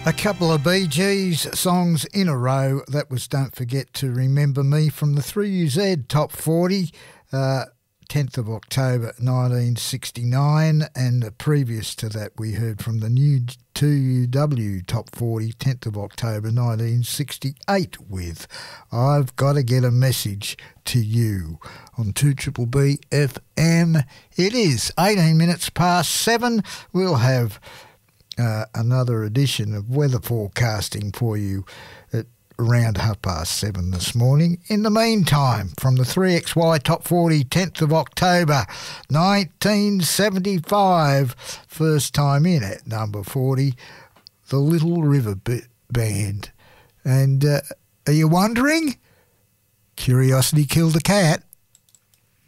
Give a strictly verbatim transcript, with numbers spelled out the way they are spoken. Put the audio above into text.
A couple of Bee Gees songs in a row. That was Don't Forget to Remember Me from the three U Z Top forty, uh, tenth of October nineteen sixty-nine, and previous to that we heard from the new two U W Top forty, tenth of October nineteen sixty-eight with I've Gotta Get a Message to You on two B B F M. It is eighteen minutes past seven. We'll have Uh, another edition of weather forecasting for you at around half past seven this morning. In the meantime, from the three X Y Top forty, tenth of October nineteen seventy-five, first time in at number forty, the Little River B- Band. And uh, are you wondering? Curiosity killed the cat.